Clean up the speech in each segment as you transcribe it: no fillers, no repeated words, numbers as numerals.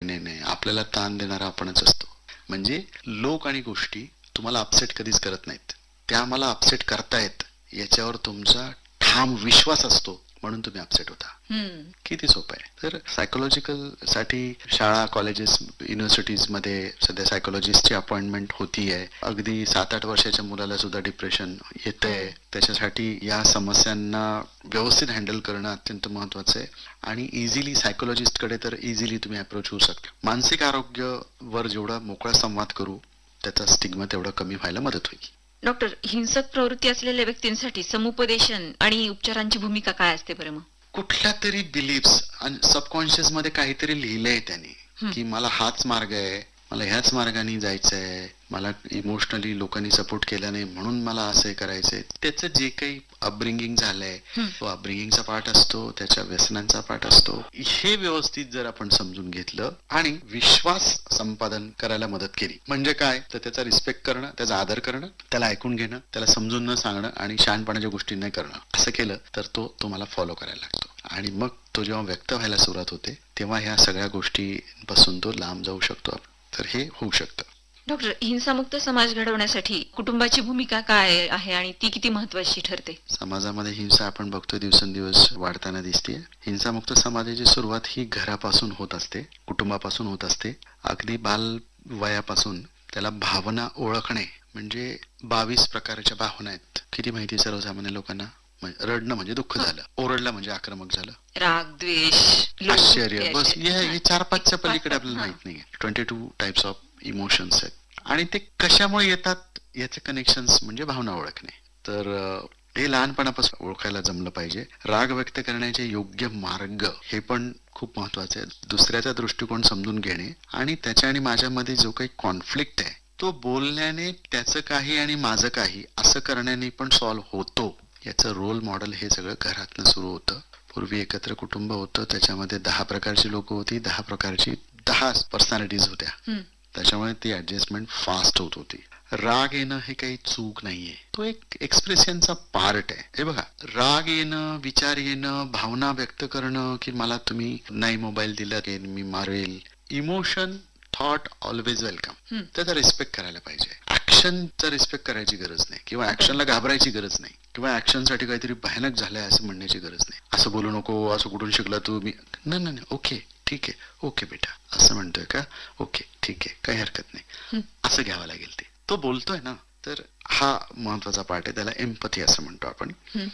नाही नाही, आपल्याला ताण देणारा आपणच असतो. म्हणजे लोक आणि गोष्टी तुम्हाला अपसेट कधीच करत नाहीत, त्या मला अपसेट करतायत याच्यावर तुमचा ठाम विश्वास असतो, म्हणून तुम्ही अपसेट होता. किती सोपं आहे. तर सायकोलॉजिकल साठी शाळा, कॉलेजेस, युनिव्हर्सिटीज मध्ये सध्या सायकोलॉजिस्टची अपॉइंटमेंट होतीये. अगदी 7-8 वर्षाच्या मुलाला सुद्धा डिप्रेशन येतंय. त्याच्यासाठी या समस्यांना व्यवस्थित हँडल करणं अत्यंत महत्वाचं आहे. आणि इझिली सायकोलॉजिस्टकडे तर इझिली तुम्ही अप्रोच होऊ शकता. मानसिक आरोग्य वर जेवढा मोकळा संवाद करू, त्याचा स्टिग्मा तेवढा कमी व्हायला मदत होईल. डॉक्टर, हिंसक प्रवृत्ती असलेल्या व्यक्तींसाठी समुपदेशन आणि उपचारांची भूमिका काय असते बरं मग? कुठल्या तरी बिलीफ्स आणि सबकॉन्शियस मध्ये काहीतरी लिहिलंय त्यांनी की मला हाच मार्ग आहे, मला ह्याच मार्गाने जायचंय, मला इमोशनली लोकांनी सपोर्ट केला नाही म्हणून मला असं करायचंय. त्याचं जे काही अपब्रिंगिंग झालंय, तो अपब्रिंगिंगचा पार्ट असतो, त्याच्या व्यसनांचा पार्ट असतो. हे व्यवस्थित जर आपण समजून घेतलं आणि विश्वास संपादन करायला मदत केली, म्हणजे काय तर त्याचा रिस्पेक्ट करणं, त्याचा आदर करणं, त्याला ऐकून घेणं, त्याला समजून न सांगणं आणि शहाणपणाच्या गोष्टी नाही करणं, असं केलं तर तो तुम्हाला फॉलो करायला लागतो. आणि मग तो जेव्हा व्यक्त व्हायला सुरुवात होते तेव्हा ह्या सगळ्या गोष्टींपासून तो लांब जाऊ शकतो. तर हे होऊ शकतं. डॉक्टर, हिंसामुक्त समाज घडवण्यासाठी कुटुंबाची भूमिका काय आहे आणि ती किती महत्वाची ठरते? समाजामध्ये हिंसा आपण बघतोय दिवसेंदिवस वाढताना दिसते. हिंसामुक्त समाजाची सुरुवात ही घरापासून होत असते, कुटुंबापासून होत असते. अगदी बाल वयापासून त्याला भावना ओळखणे, म्हणजे 22 प्रकारच्या भावना आहेत. किती माहिती सर्वसामान्य लोकांना? रडणं म्हणजे दुःख झालं, ओरडलं म्हणजे आक्रमक झालं, राग, द्वेष, आश्चर्य, बस हे 4-5च्या पलीकडे आपल्याला माहित नाही. 22 टाइप्स ऑफ इमोशन्स आहेत. आणि ते कशामुळे येतात याचे कनेक्शन्स म्हणजे भावना ओळखणे. तर हे लहानपणापासून ओळखायला जमलं पाहिजे. राग व्यक्त करण्याचे योग्य मार्ग हे पण खूप महत्वाचे आहे. दुसऱ्याचा दृष्टिकोन समजून घेणे आणि त्याच्या आणि माझ्यामध्ये जो काही कॉन्फ्लिक्ट आहे तो बोलण्याने, त्याचं काही आणि माझं काही असं करण्याने पण सॉल्व्ह होतो. याचं रोल मॉडेल हे सगळं घरातनं सुरू होतं. पूर्वी एकत्र कुटुंब होतं, त्याच्यामध्ये 10 प्रकारची लोक होती, 10 प्रकारची 10 पर्सनॅलिटीज होत्या. त्याच्यामुळे ती ऍडजस्टमेंट फास्ट होत होती. राग येणं हे काही चूक नाहीये, तो एक एक्सप्रेशनचा पार्ट आहे. हे बघा, राग येणं, विचार येणं, भावना व्यक्त करणं की मला तुम्ही नाही मोबाईल दिला की मी मारेल, इमोशन, थॉट ऑलवेज वेलकम. त्याचा रिस्पेक्ट करायला पाहिजे. ऍक्शनचा रिस्पेक्ट करायची गरज नाही किंवा ऍक्शनला घाबरायची गरज नाही किंवा ऍक्शनसाठी काहीतरी भयानक झालंय असं म्हणण्याची गरज नाही. असं बोलू नको, असं कुठून शिकला तू, मी नाही, ओके ठीक आहे, ओके बेटा असं म्हणतोय का, ओके ठीक आहे, काही हरकत नाही, असं घ्यावं लागेल. तो बोलतोय ना, तर हा महत्वाचा पार्ट आहे. त्याला एम्पथी असं म्हणतो आपण.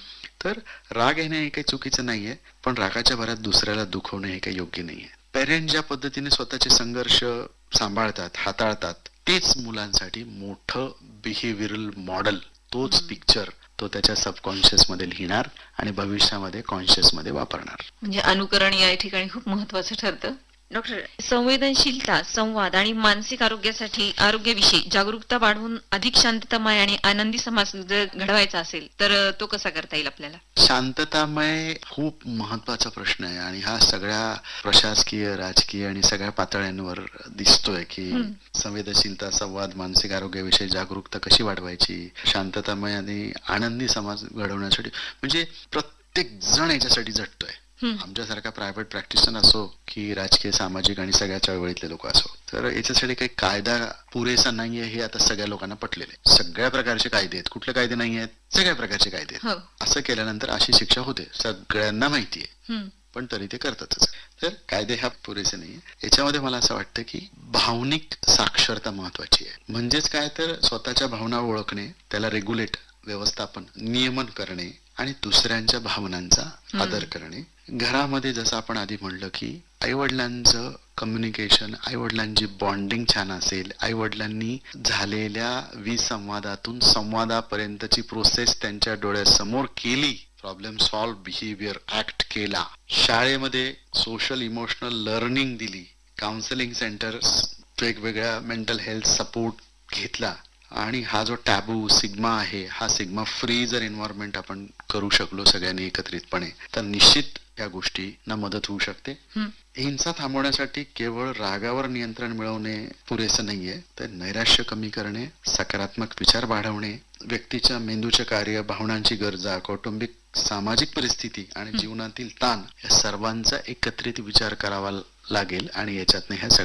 तर राग येणे हे काही चुकीचं नाहीये, पण रागाच्या भरात दुसऱ्याला दुखवणे हे काही योग्य नाहीये. पेरेंट ज्या पद्धतीने स्वतःचे संघर्ष सांभाळतात, हाताळतात, तेच मुलांसाठी मोठं बिहेव्हिअरल मॉडेल, तोच पिक्चर तो त्याच्या सबकॉन्शियस मध्ये लिहिणार आणि भविष्यामध्ये कॉन्शियस मध्ये वापरणार. म्हणजे अनुकरण या ठिकाणी खूप महत्वाचं ठरतं. डॉक्टर, संवेदनशीलता, संवाद आणि मानसिक आरोग्याविषयी जागरूकता वाढवून अधिक शांततामय आणि आनंदी समाज जर घडवायचा असेल तर तो कसा करता येईल आपल्याला? शांततामय खूप महत्वाचा प्रश्न आहे आणि हा सगळ्या प्रशासकीय, राजकीय आणि सगळ्या पातळ्यांवर दिसतोय की संवेदनशीलता, संवाद, मानसिक आरोग्याविषयी जागरूकता कशी वाढवायची, शांततामय आणि आनंदी समाज घडवण्यासाठी. म्हणजे प्रत्येक जण याच्यासाठी झटतोय. आमच्यासारखा प्रायव्हेट प्रॅक्टिशनर असो की राजकीय, सामाजिक आणि सगळ्या चळवळीतले लोक असो, तर याच्यासाठी काही कायदा पुरेसा नाहीये हे आता सगळ्या लोकांना पटलेलं आहे. सगळ्या प्रकारचे कायदे आहेत, कुठले कायदे नाही आहेत, सगळ्या प्रकारचे कायदे आहेत. असं केल्यानंतर अशी शिक्षा होते, सगळ्यांना माहितीये, पण तरी ते करतातच. तर कायदे हा पुरेसे नाहीये. याच्यामध्ये मला असं वाटतं की भावनिक साक्षरता महत्वाची आहे. म्हणजेच काय तर स्वतःच्या भावना ओळखणे, त्याला रेग्युलेट, व्यवस्थापन, नियमन करणे आणि दुसऱ्यांच्या भावनांचा आदर करणे. घरामध्ये जसं आपण आधी म्हणलं की आईवडिलांचं कम्युनिकेशन, आईवडिलांची बॉन्डिंग छान असेल, आईवडिलांनी झालेल्या विसंवादातून संवादापर्यंतची प्रोसेस त्यांच्या डोळ्यासमोर केली, प्रॉब्लेम सॉल्व्ह, बिहेवियर ऍक्ट केला, शाळेमध्ये सोशल इमोशनल लर्निंग दिली, काउन्सिलिंग सेंटर्स, वेगवेगळ्या मेंटल हेल्थ सपोर्ट घेतला आणि हा जो टॅबू सिग्मा आहे, हा सिग्मा फ्री जर एन्व्हायरमेंट आपण करू शकलो सगळ्यांनी एकत्रितपणे, तर निश्चित या गोष्टींना मदत होऊ शकते. हिंसा थांबवण्यासाठी केवळ रागावर नियंत्रण मिळवणे पुरेसं नाहीये, तर नैराश्य कमी करणे, सकारात्मक विचार वाढवणे, व्यक्तीच्या मेंदूचे कार्य, भावनांची गरजा, कौटुंबिक, सामाजिक परिस्थिती आणि जीवनातील ताण या सर्वांचा एकत्रित विचार करावा लागेल आणि याच्यातनं ह्या